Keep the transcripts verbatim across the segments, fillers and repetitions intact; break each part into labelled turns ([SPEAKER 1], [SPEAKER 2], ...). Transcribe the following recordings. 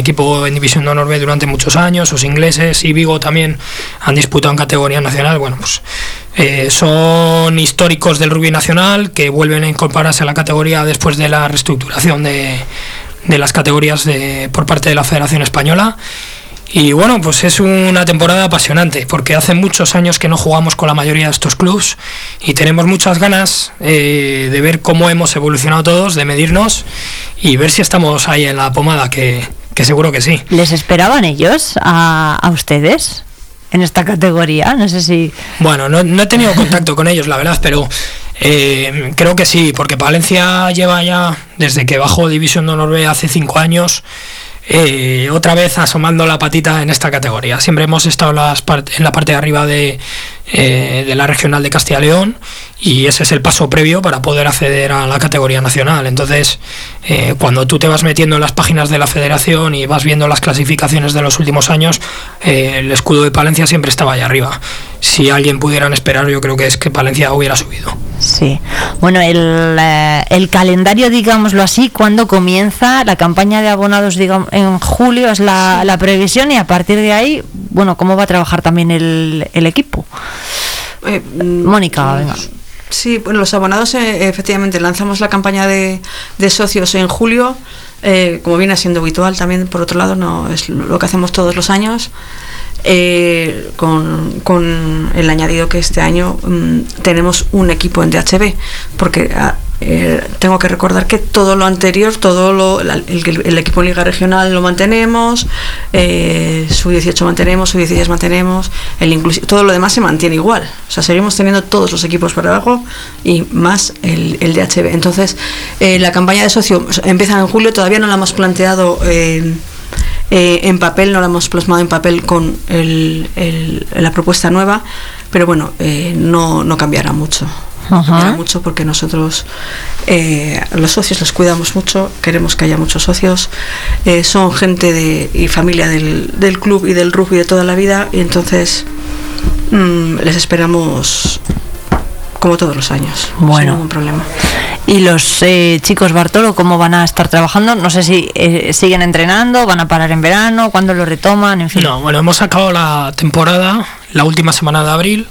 [SPEAKER 1] equipo en División de Honor B durante muchos años, los ingleses y Vigo también han disputado en categoría nacional. Bueno, pues eh, son históricos del rugby nacional que vuelven a incorporarse a la categoría después de la reestructuración de, de las categorías de, por parte de la Federación Española. Y bueno, pues es una temporada apasionante porque hace muchos años que no jugamos con la mayoría de estos clubs y tenemos muchas ganas eh, de ver cómo hemos evolucionado todos, de medirnos y ver si estamos ahí en la pomada, que, que seguro que sí.
[SPEAKER 2] ¿Les esperaban ellos a, a ustedes en esta categoría? No sé si...
[SPEAKER 1] Bueno, no, no he tenido contacto con ellos, la verdad, pero eh, creo que sí, porque Palencia lleva ya, desde que bajó División de Honor B hace cinco años, Eh, otra vez asomando la patita en esta categoría. Siempre hemos estado en, las part- en la parte de arriba de, eh, de la regional de Castilla y León, y ese es el paso previo para poder acceder a la categoría nacional. Entonces, eh, cuando tú te vas metiendo en las páginas de la federación y vas viendo las clasificaciones de los últimos años, eh, el escudo de Palencia siempre estaba ahí arriba. Si alguien pudieran esperar, yo creo que es que Palencia hubiera subido.
[SPEAKER 2] Sí. Bueno, el, eh, el calendario, digámoslo así, ¿cuándo comienza la campaña de abonados? Digamos, en julio es la, la previsión, y a partir de ahí, bueno, ¿cómo va a trabajar también el, el equipo?
[SPEAKER 3] Eh,
[SPEAKER 2] Mónica, venga.
[SPEAKER 3] Sí, bueno, los abonados, eh, efectivamente, lanzamos la campaña de, de socios en julio, eh, como viene siendo habitual también, por otro lado, no es lo que hacemos todos los años. Eh, con, con el añadido que este año um, tenemos un equipo en D H B, porque eh, tengo que recordar que todo lo anterior, todo lo, el, el, el equipo en Liga Regional lo mantenemos, eh, sub dieciocho mantenemos, sub dieciséis mantenemos, el inclusive, todo lo demás se mantiene igual, o sea, seguimos teniendo todos los equipos por abajo y más el, el D H B. Entonces, eh, la campaña de socio empieza en julio, todavía no la hemos planteado eh, Eh, en papel, no la hemos plasmado en papel con el, el, la propuesta nueva, pero bueno, eh, no, no cambiará mucho. No uh-huh. cambiará mucho porque nosotros eh, los socios los cuidamos mucho, queremos que haya muchos socios, eh, son gente de, y familia del, del club y del rugby de toda la vida, y entonces mmm, les esperamos como todos los años,
[SPEAKER 2] bueno,
[SPEAKER 3] sin ningún problema.
[SPEAKER 2] ¿Y los eh, chicos Bartolo cómo van a estar trabajando? No sé si eh, siguen entrenando, van a parar en verano, ¿cuándo lo retoman? En fin.
[SPEAKER 1] No, bueno, hemos acabado la temporada la última semana de abril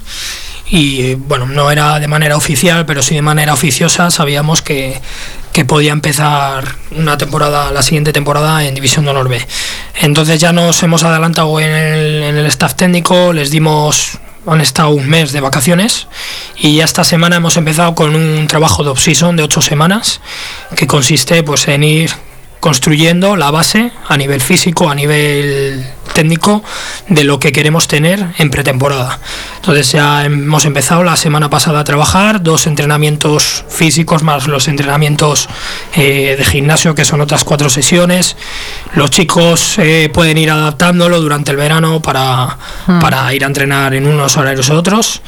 [SPEAKER 1] y bueno, no era de manera oficial, pero sí de manera oficiosa. Sabíamos que, que podía empezar una temporada, la siguiente temporada en División de Honor B. Entonces ya nos hemos adelantado en el, en el staff técnico, les dimos... han estado un mes de vacaciones y ya esta semana hemos empezado con un trabajo de off-season de ocho semanas que consiste pues en ir construyendo la base a nivel físico, a nivel técnico de lo que queremos tener en pretemporada. Entonces ya hemos empezado la semana pasada a trabajar dos entrenamientos físicos más los entrenamientos eh, de gimnasio, que son otras cuatro sesiones. Los chicos eh, pueden ir adaptándolo durante el verano para, mm. para ir a entrenar en unos horarios u otros.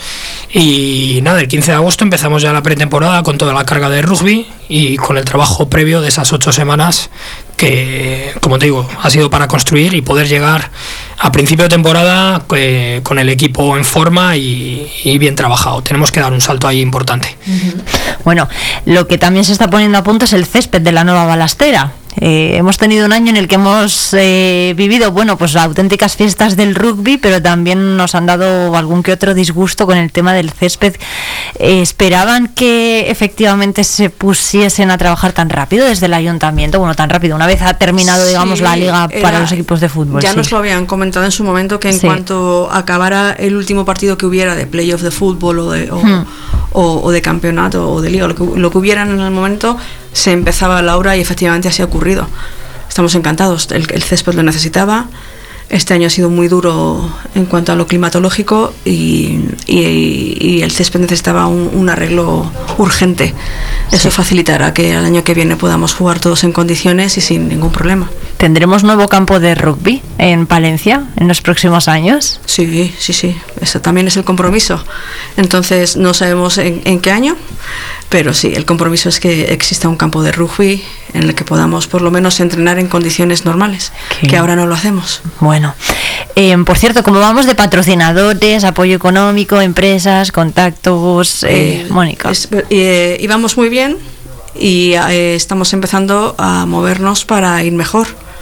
[SPEAKER 1] Y nada, el quince de agosto empezamos ya la pretemporada con toda la carga de rugby y con el trabajo previo de esas ocho semanas que, como te digo, ha sido para construir y poder llegar a principio de temporada eh, con el equipo en forma y, y bien trabajado. Tenemos que dar un salto ahí importante.
[SPEAKER 2] Uh-huh. Bueno, lo que también se está poniendo a punto es el césped de la nueva balastera. Eh, hemos tenido un año en el que hemos eh, vivido, bueno, pues auténticas fiestas del rugby, pero también nos han dado algún que otro disgusto con el tema del césped. Eh, ¿Esperaban que efectivamente se pusiesen a trabajar tan rápido desde el ayuntamiento? Bueno, tan rápido, una vez ha terminado, digamos, sí, la liga para
[SPEAKER 3] era,
[SPEAKER 2] los equipos de fútbol.
[SPEAKER 3] Ya
[SPEAKER 2] sí.
[SPEAKER 3] nos lo habían comentado en su momento, que en sí. cuanto acabara el último partido que hubiera de playoff de fútbol o de, o, hmm. o, o de campeonato o de liga, lo que, lo que hubiera en el momento, se empezaba la obra y efectivamente así ha ocurrido. Estamos encantados, el, el césped lo necesitaba. Este año ha sido muy duro en cuanto a lo climatológico y, y, y el césped necesitaba un, un arreglo urgente. Eso sí. facilitará que el año que viene podamos jugar todos en condiciones y sin ningún problema.
[SPEAKER 2] ¿Tendremos nuevo campo de rugby en Palencia en los próximos años?
[SPEAKER 3] Sí, sí, sí. Eso también es el compromiso. Entonces no sabemos en, en qué año, pero sí, el compromiso es que exista un campo de rugby en el que podamos por lo menos entrenar en condiciones normales, okay. que ahora no lo hacemos.
[SPEAKER 2] Bueno, eh, por cierto, como vamos de patrocinadores, apoyo económico, empresas, contactos, eh, eh, Mónica.
[SPEAKER 3] Es, eh, íbamos muy bien y eh, estamos empezando a movernos para ir mejor.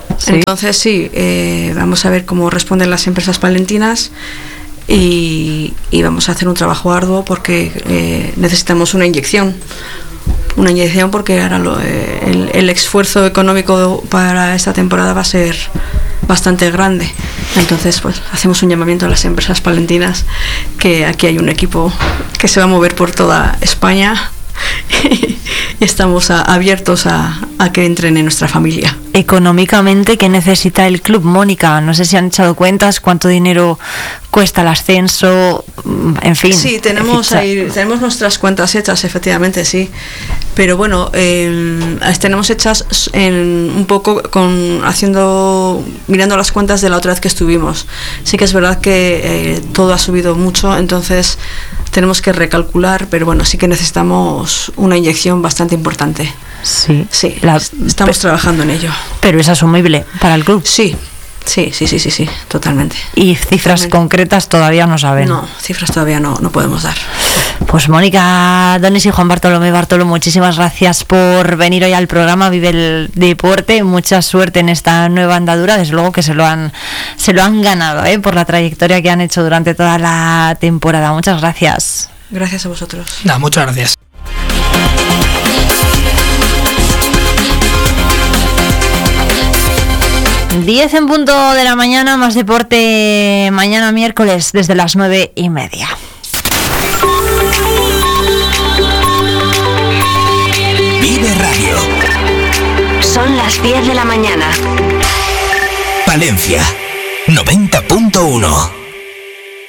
[SPEAKER 3] ¿Sí? Entonces sí, eh, vamos a ver cómo responden las empresas palentinas y, y vamos a hacer un trabajo arduo porque eh, necesitamos una inyección. Una inyección porque ahora lo, eh, el, el esfuerzo económico para esta temporada va a ser bastante grande. Entonces pues hacemos un llamamiento a las empresas palentinas que aquí hay un equipo que se va a mover por toda España y estamos a, abiertos a, a que entren en nuestra familia.
[SPEAKER 2] Económicamente, ¿qué necesita el club, Mónica? No sé si han echado cuentas, cuánto dinero cuesta el ascenso, en fin.
[SPEAKER 3] Sí, tenemos ahí, tenemos nuestras cuentas hechas, efectivamente, sí. Pero bueno, eh, las tenemos hechas en un poco con haciendo, mirando las cuentas de la otra vez que estuvimos. Sí que es verdad que eh, todo ha subido mucho, entonces tenemos que recalcular, pero bueno, sí que necesitamos una inyección bastante importante.
[SPEAKER 2] Sí,
[SPEAKER 3] sí, la, estamos trabajando en ello.
[SPEAKER 2] Pero es asumible para el club.
[SPEAKER 3] Sí, sí, sí, sí, sí, sí, totalmente.
[SPEAKER 2] ¿Y cifras totalmente concretas todavía no saben?
[SPEAKER 3] No, cifras todavía no, no podemos dar.
[SPEAKER 2] Pues Mónica Donis y Juan Bartolomé Bartolo, muchísimas gracias por venir hoy al programa Vive el Deporte. Mucha suerte en esta nueva andadura, desde luego que se lo han, se lo han ganado, ¿eh? Por la trayectoria que han hecho durante toda la temporada. Muchas gracias.
[SPEAKER 3] Gracias a vosotros.
[SPEAKER 1] No, muchas gracias.
[SPEAKER 2] diez en punto de la mañana, más deporte mañana miércoles desde las nueve y media.
[SPEAKER 4] Vive Radio.
[SPEAKER 5] Son las diez de la mañana.
[SPEAKER 4] Palencia, noventa punto uno.